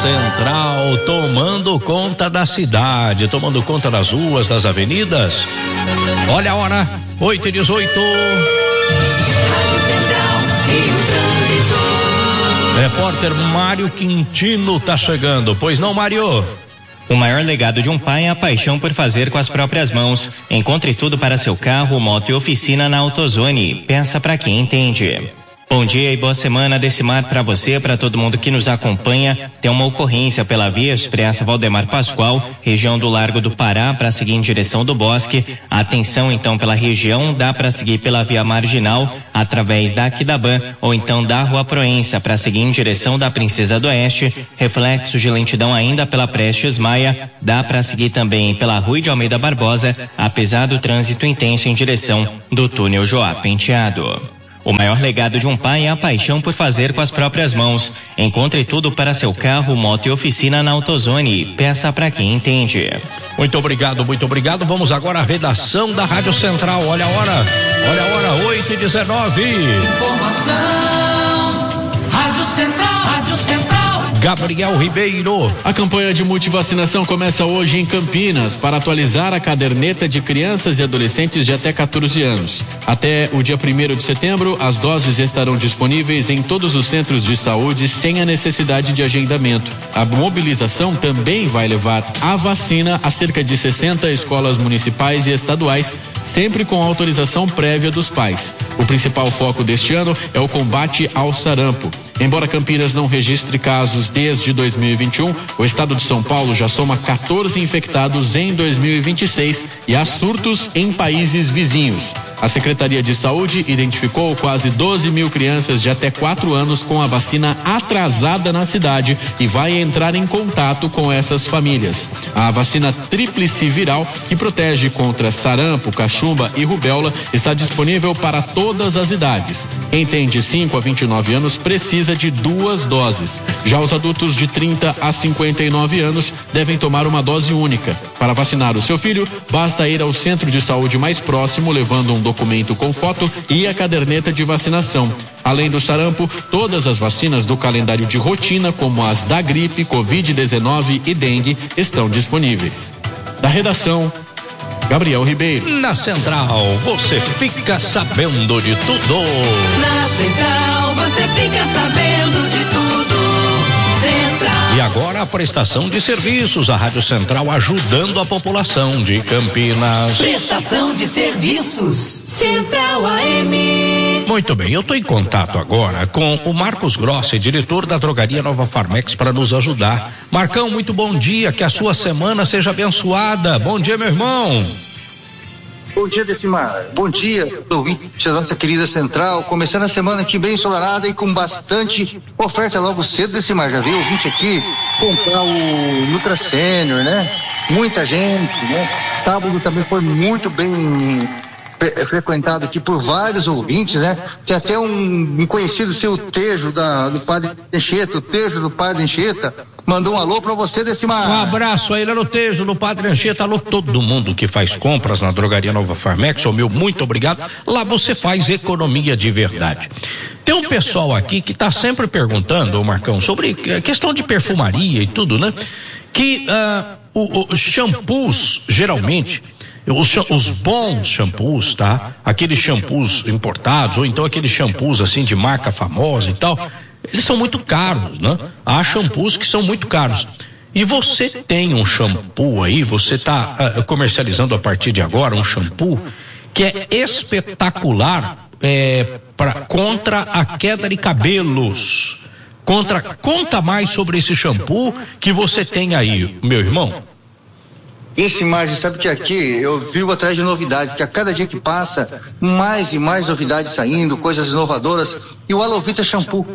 Central tomando conta da cidade, tomando conta das ruas, das avenidas. Olha a hora, 8h18. Repórter Mário Quintino tá chegando, pois não, Mário? O maior legado de um pai é a paixão por fazer com as próprias mãos. Encontre tudo para seu carro, moto e oficina na AutoZone. Peça para quem entende. Bom dia e boa semana, Decimar, para você, para todo mundo que nos acompanha. Tem uma ocorrência pela Via Expressa Valdemar Pascoal, região do Largo do Pará, para seguir em direção do Bosque. Atenção então pela região, dá para seguir pela Via Marginal, através da Aquidaban, ou então da Rua Proença, para seguir em direção da Princesa do Oeste. Reflexos de lentidão ainda pela Prestes Maia, dá para seguir também pela Rua de Almeida Barbosa, apesar do trânsito intenso em direção do túnel Joá Penteado. O maior legado de um pai é a paixão por fazer com as próprias mãos. Encontre tudo para seu carro, moto e oficina na AutoZone. Peça para quem entende. Muito obrigado, muito obrigado. Vamos agora à redação da Rádio Central. Olha a hora, 8h19. Informação, Rádio Central. Gabriel Ribeiro. A campanha de multivacinação começa hoje em Campinas para atualizar a caderneta de crianças e adolescentes de até 14 anos. Até o dia 1º de setembro, as doses estarão disponíveis em todos os centros de saúde sem a necessidade de agendamento. A mobilização também vai levar a vacina a cerca de 60 escolas municipais e estaduais, sempre com autorização prévia dos pais. O principal foco deste ano é o combate ao sarampo. Embora Campinas não registre casos desde 2021, o estado de São Paulo já soma 14 infectados em 2026 e há surtos em países vizinhos. A Secretaria de Saúde identificou quase 12 mil crianças de até 4 anos com a vacina atrasada na cidade e vai entrar em contato com essas famílias. A vacina tríplice viral, que protege contra sarampo, cachumba e rubéola, está disponível para todas as idades. Quem tem de 5 a 29 anos precisa de 2 doses. Já os adultos de 30 a 59 anos devem tomar uma dose única. Para vacinar o seu filho, basta ir ao centro de saúde mais próximo, levando um documento com foto e a caderneta de vacinação. Além do sarampo, todas as vacinas do calendário de rotina, como as da gripe, Covid-19 e dengue, estão disponíveis. Da redação, Gabriel Ribeiro. Na Central, você fica sabendo de tudo. Na Central, você fica sabendo de tudo. Central. E agora a prestação de serviços, a Rádio Central ajudando a população de Campinas. Prestação de serviços, Central AM. Muito bem, eu estou em contato agora com o Marcos Grossi, diretor da Drogaria Nova Farmex, para nos ajudar. Marcão, muito bom dia, que a sua semana seja abençoada. Bom dia, meu irmão. Bom dia, Decimar. Bom dia, ouvintes da nossa querida Central. Começando a semana aqui bem ensolarada e com bastante oferta logo cedo, Decimar. Já veio ouvinte aqui comprar o Nutra Senior, né? Muita gente, né? Sábado também foi muito bem frequentado aqui por vários ouvintes, né? Tem até um conhecido seu, Tejo, do Padre Anchieta, o Tejo do Padre Anchieta, mandou um alô pra você, Decimar. Um abraço aí lá no Tejo, no Padre Anchieta, alô todo mundo que faz compras na Drogaria Nova Farmex, meu muito obrigado, lá você faz economia de verdade. Tem um pessoal aqui que tá sempre perguntando, Marcão, sobre questão de perfumaria e tudo, né? Que os shampoos, geralmente, os bons shampoos, tá? Aqueles shampoos importados, ou então aqueles shampoos assim de marca famosa e tal, eles são muito caros, né? Há shampoos que são muito caros. E você tem um shampoo aí, você está comercializando a partir de agora um shampoo que é espetacular contra a queda de cabelos. Conta mais sobre esse shampoo que você tem aí, meu irmão. Esse Margem, sabe que aqui eu vivo atrás de novidade, porque a cada dia que passa, mais e mais novidades saindo, coisas inovadoras. E o Alovita Shampoo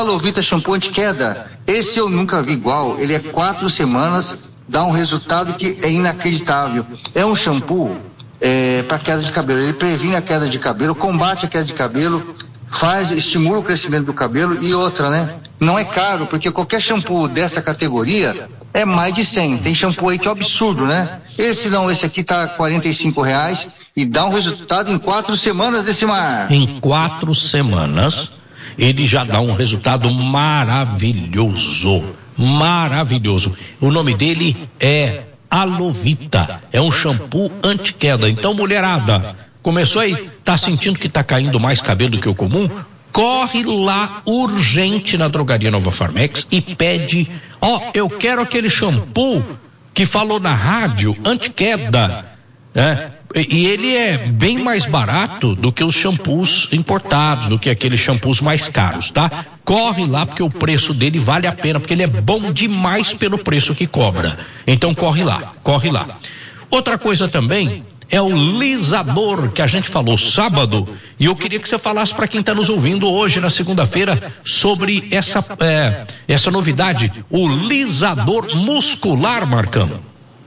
anti-queda, esse eu nunca vi igual. Ele é 4 semanas, dá um resultado que é inacreditável. É um shampoo para queda de cabelo. Ele previne a queda de cabelo, combate a queda de cabelo, estimula o crescimento do cabelo. E outra, né? Não é caro, porque qualquer shampoo dessa categoria é mais de 100. Tem shampoo aí que é um absurdo, né? Esse aqui tá R$45 e dá um resultado em 4 semanas, Decimar. Em 4 semanas, ele já dá um resultado maravilhoso. maravilhoso. O nome dele é Alovita, é um shampoo anti-queda. Então, mulherada, começou aí, tá sentindo que tá caindo mais cabelo do que o comum? Corre lá urgente na Drogaria Nova Farmex e pede, eu quero aquele shampoo que falou na rádio, anti-queda, e ele é bem mais barato do que os shampoos importados, do que aqueles shampoos mais caros, tá? Corre lá porque o preço dele vale a pena, porque ele é bom demais pelo preço que cobra. Então corre lá. Outra coisa também é o lisador que a gente falou sábado, e eu queria que você falasse para quem está nos ouvindo hoje na segunda-feira sobre essa novidade, o lisador muscular, Marcão.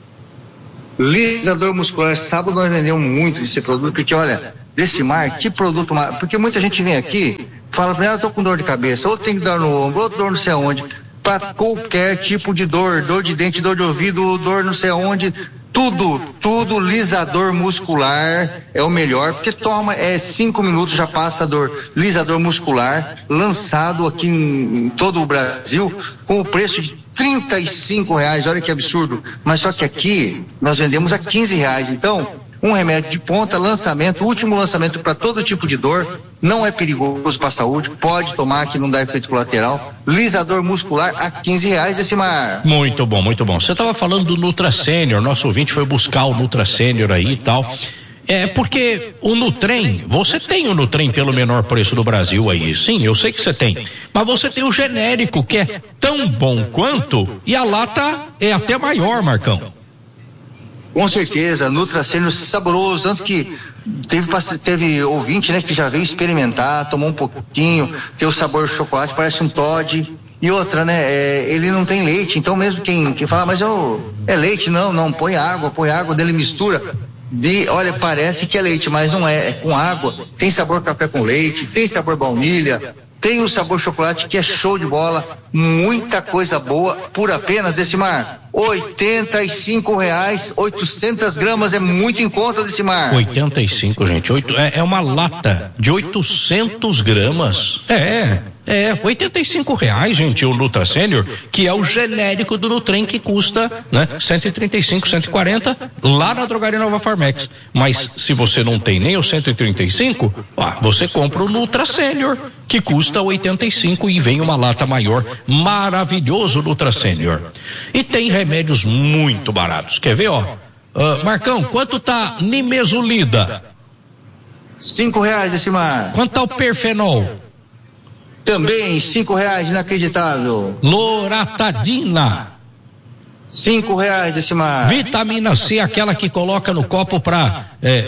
Lisador muscular, sábado nós vendemos muito desse produto, porque olha, Decimar, que produto, porque muita gente vem aqui, fala pra mim, eu tô com dor de cabeça, ou tem que dar no ombro, ou dor não sei aonde, para qualquer tipo de dor de dente, dor de ouvido, dor não sei aonde, tudo lisador muscular é o melhor, porque toma 5 minutos já passa a dor. Lisador muscular, lançado aqui em todo o Brasil, com o preço de R$35, olha que absurdo, mas só que aqui nós vendemos a R$15, então um remédio de ponta, último lançamento para todo tipo de dor, não é perigoso para a saúde, pode tomar que não dá efeito colateral. Lisador muscular a R$15, Decimar. Muito bom. Você estava falando do Nutra Senior, nosso ouvinte foi buscar o Nutra Senior aí e tal. Porque o Nutrem, você tem o Nutrem pelo menor preço do Brasil aí, sim, eu sei que você tem, mas você tem o genérico que é tão bom quanto e a lata é até maior, Marcão. Com certeza, Nutra Senior saboroso, tanto que teve ouvinte, né, que já veio experimentar, tomou um pouquinho, tem o sabor chocolate, parece um Toddy. E outra, né, ele não tem leite, então mesmo quem fala, mas é leite, não, põe água, dele mistura. Olha, parece que é leite, mas não é com água. Tem sabor café com leite, tem sabor baunilha, tem o sabor chocolate que é show de bola, muita coisa boa, por apenas, Decimar, R$85, 800 gramas, é muito em conta, Decimar. 85, gente, é uma lata de 800 gramas, R$85, gente, o Nutra Senior, que é o genérico do Nutrem, que custa, né, 135, 140, lá na Drogaria Nova Farmex. Mas se você não tem nem o 135, você compra o Nutra Senior, que custa 85 e vem uma lata maior. Maravilhoso Nutra Senior. E tem remédios muito baratos. Quer ver, Marcão, quanto tá Nimesulida? R$5, Decimar. Quanto tá o Perfenol? Também R$5, inacreditável. Loratadina. R$5, Decimar. Vitamina C, aquela que coloca no copo pra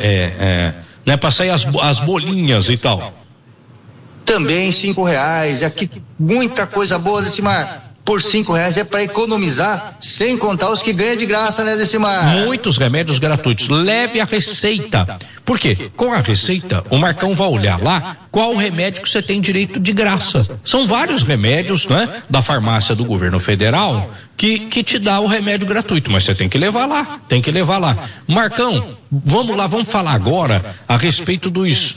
pra sair as bolinhas e tal. Também R$5. Aqui muita coisa boa, Decimar. Por R$5 é para economizar, sem contar os que ganha de graça, né, Decimar? Muitos remédios gratuitos. Leve a receita. Por quê? Com a receita, o Marcão vai olhar lá qual remédio que você tem direito de graça. São vários remédios, né, da farmácia do governo federal que te dá o remédio gratuito, mas você tem que levar lá. Marcão, vamos falar agora a respeito dos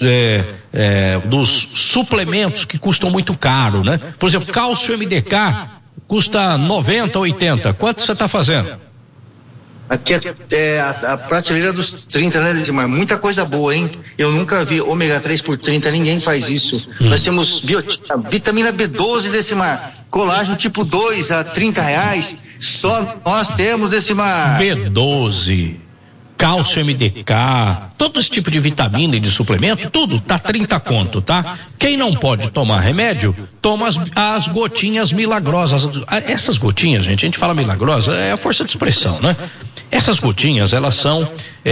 suplementos que custam muito caro, né? Por exemplo, cálcio MDK custa 90, 80. Quanto você está fazendo? Aqui é a prateleira dos 30, né, Decimar? Muita coisa boa, hein? Eu nunca vi ômega 3 por 30, ninguém faz isso. Nós temos vitamina B12, Decimar. Colágeno tipo 2 a R$30. Só nós temos, Decimar. B12. Cálcio MDK, todo esse tipo de vitamina e de suplemento, tudo tá 30 conto, tá? Quem não pode tomar remédio, toma as gotinhas milagrosas. Essas gotinhas, gente, a gente fala milagrosa, é a força de expressão, né? Essas gotinhas, elas são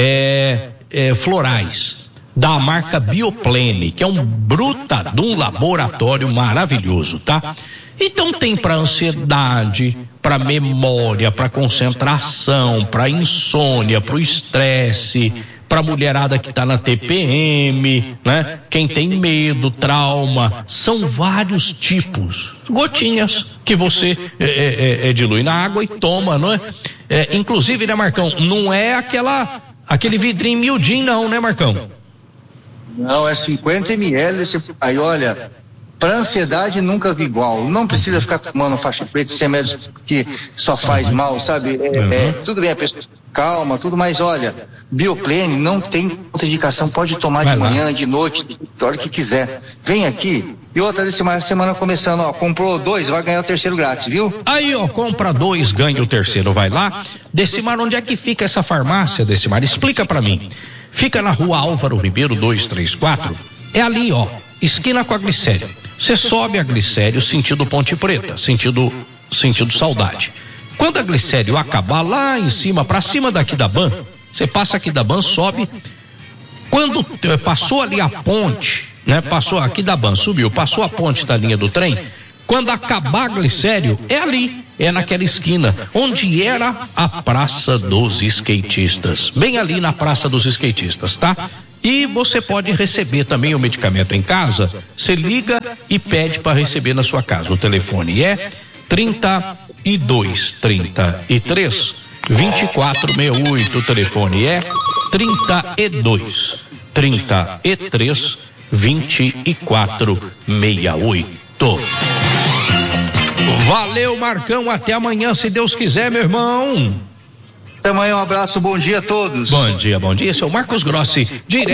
florais, da marca Bioplane, que é um bruta de um laboratório maravilhoso, tá? Então tem para ansiedade, para memória, para concentração, para insônia, para o estresse, para mulherada que está na TPM, né? Quem tem medo, trauma, são vários tipos. Gotinhas que você dilui na água e toma, não é? Inclusive, né, Marcão, não é aquele vidrinho miudinho não, né, Marcão? Não, é 50 ml, aí olha, Para ansiedade nunca vi igual. Não precisa ficar tomando faixa preta sem remédios que só faz mal, sabe? Tudo bem, a pessoa calma, tudo, mas olha, Bioplene não tem contraindicação, pode tomar de manhã, de noite, a hora que quiser. Vem aqui. E outra semana começando, ó, comprou 2, vai ganhar o terceiro grátis, viu? Aí, ó, compra 2, ganha o terceiro, vai lá. Decimar, onde é que fica essa farmácia, Decimar? Explica pra mim. Fica na rua Álvaro Ribeiro 234, é ali, ó, esquina com a Glicério. Você sobe a Glicério, sentido Ponte Preta, sentido Saudade. Quando a Glicério acabar lá em cima, pra cima daqui da Ban, você passa aqui da Ban, sobe. Quando passou ali a ponte, né? Passou aqui da Ban, subiu, passou a ponte da linha do trem. Quando acabar a Glicério, é ali, é naquela esquina, onde era a Praça dos Skatistas. Bem ali na Praça dos Skatistas, tá? E você pode receber também o medicamento em casa. Você liga e pede para receber na sua casa. O telefone é 32 33 2468. O telefone é 32 33 2468. Valeu, Marcão, até amanhã, se Deus quiser, meu irmão. Até amanhã, um abraço, bom dia a todos. Bom dia, esse é o Marcos Grossi, direto